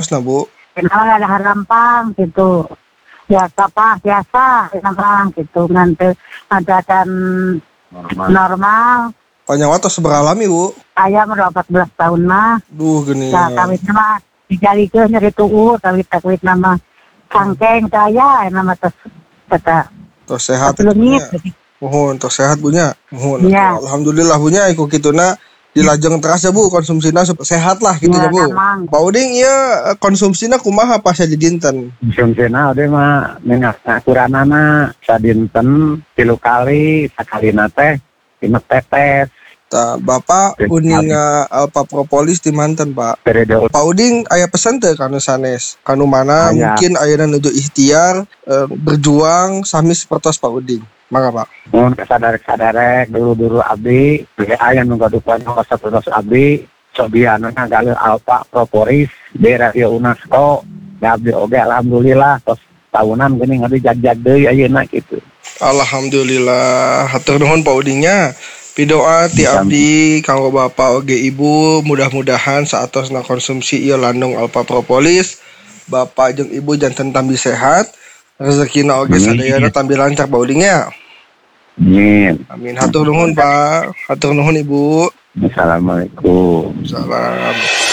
nah Bu? Kenal ada harampang gitu. Ya apa biasa memang gitu nanti ada kan normal. Panjang waktu seberalami Bu? Saya udah 14 tahun mah. Duh gini. Ya kawin mah dijalikeun nyeri tubuh kawin nama sangkeng saya nama kata. Tos sehat. Mohon tos sehat Bunya. Mohon. Ya. Alhamdulillah Bunya iku kituna dilajeng teras ya Bu, konsumsina sehat lah gitu ya Bu. Pak Uding ya konsumsina kumaha pas ya di dinten? Konsumsina udah mah minyak akuranana sadinten 3 kali, sakalina teh 5 tetes. Bapak Uning Alpha Propolis di manten Pak. Pak Uding aya pesan teh kanu sanes, kanu mana mungkin ayeuna nuju ikhtiar berjuang sami sapertos Pak Uding. Mangga Pak. Mun kasadarek dulu abdi, aya nu gadupan sapertos abdi, sobiana ngagaluh Alpha Propolis di Radio UNESCO. Da abdi oge alhamdulillah tos tahunan geuning abdi jag-jag deui ayeuna kitu. Alhamdulillah, hatur nuhun Pak Udingnya. Pidoa ti abdi kanggo Bapak oge Ibu, mudah-mudahan saatosna konsumsi ieu landung Alpha Propolis, Bapak jeung Ibu janten tambi sehat, rezekina oge sadayana tambi lancar Pak Udingnya. Amin. Amin. Hatur nuhun Pak, hatur nuhun Ibu. Assalamualaikum. Salam.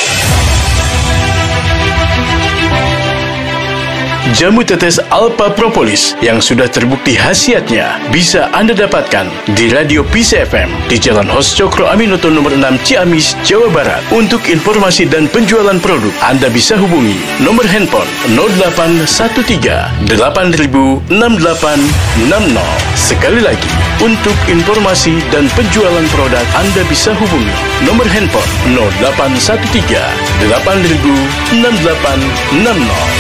Jamu tetes Alpha Propolis yang sudah terbukti khasiatnya bisa Anda dapatkan di Radio Peace FM di Jalan Hos Cokro Aminoto nomor 6 Ciamis, Jawa Barat. Untuk informasi dan penjualan produk, Anda bisa hubungi nomor handphone 0813 8000 6860. Sekali lagi, untuk informasi dan penjualan produk, Anda bisa hubungi nomor handphone 0813 8000 6860.